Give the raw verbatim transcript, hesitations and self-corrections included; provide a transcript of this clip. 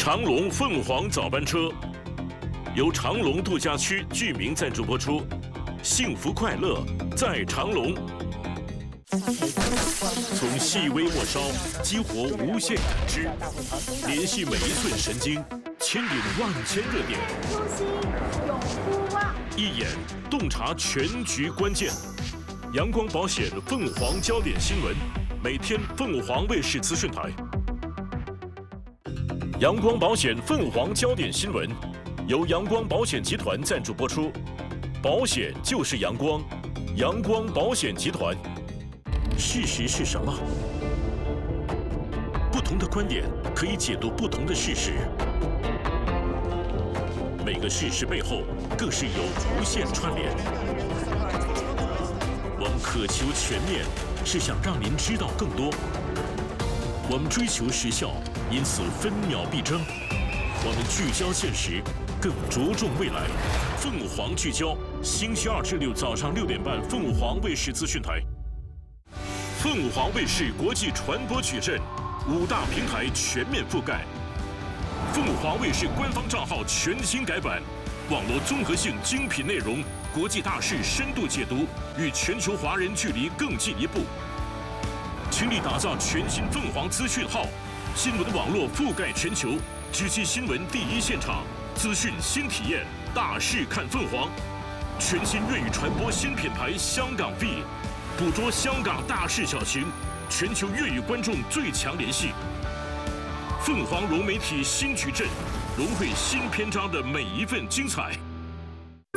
长隆凤凰早班车由长隆度假区居民赞助播出，幸福快乐在长隆。从细微末梢激活无限感知，联系每一寸神经，牵引万千热点。 初心永不忘， 一眼洞察全局关键。阳光保险凤凰焦点新闻，每天凤凰卫视资讯台。阳光保险凤凰焦点新闻由阳光保险集团赞助播出，保险就是阳光，阳光保险集团。事实是什么？不同的观点可以解读不同的事实，每个事实背后各是有无限串联。我们渴求全面，是想让您知道更多。我们追求时效，因此分秒必争。我们聚焦现实，更着重未来。凤凰聚焦，星期二至六早上六点半，凤凰卫视资讯台。凤凰卫视国际传播矩阵，五大平台全面覆盖。凤凰卫视官方账号全新改版，网络综合性精品内容，国际大事深度解读，与全球华人距离更进一步。倾力打造全新凤凰资讯号，新闻网络覆盖全球，直击新闻第一现场，资讯新体验，大事看凤凰。全新粤语传播新品牌香港 V。捕捉香港大事小情，全球粤语观众最强联系。凤凰融媒体新矩阵，融汇新篇章的每一份精彩。